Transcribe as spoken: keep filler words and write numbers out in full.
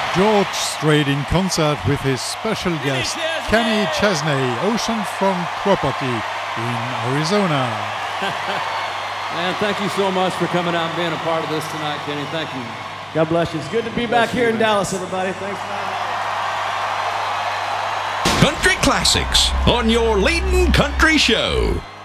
George Strait in concert with his special guest, Kenny Chesney, oceanfront property in Arizona. Man, thank you so much for coming out and being a part of this tonight, Kenny. Thank you. God bless you. It's good to be back here in Dallas, everybody. Thanks for having me. Country Classics on your leading country show.